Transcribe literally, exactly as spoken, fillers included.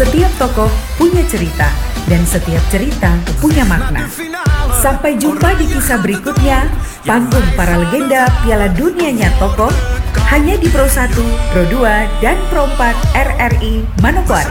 Setiap tokoh punya cerita, dan setiap cerita punya makna. Sampai jumpa di kisah berikutnya, panggung para legenda Piala Dunianya Tokoh, hanya di Pro satu, Pro dua, dan Pro empat R R I Manokwari.